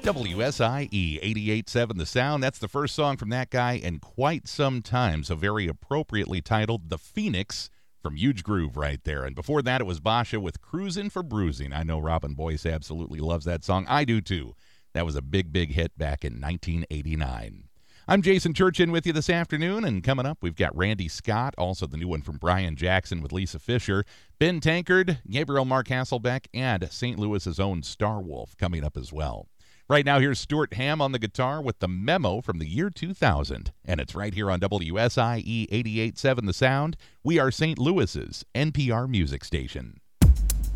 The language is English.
WSIE 88.7 The Sound. That's the first song from that guy in quite some time, so very appropriately titled The Phoenix from Huge Groove right there. And before that, it was Basha with Cruisin' for Bruising. I know Robin Boyce absolutely loves that song. I do too. That was a big, big hit back in 1989. I'm Jason Churchin with you this afternoon, and coming up, we've got Randy Scott, also the new one from Brian Jackson with Lisa Fisher, Ben Tankard, Gabriel Mark Hasselbeck, and St. Louis's own Starwolf coming up as well. Right now, here's Stuart Ham on the guitar with the Memo from the year 2000, and it's right here on WSIE 88.7 The Sound. We are St. Louis's NPR music station.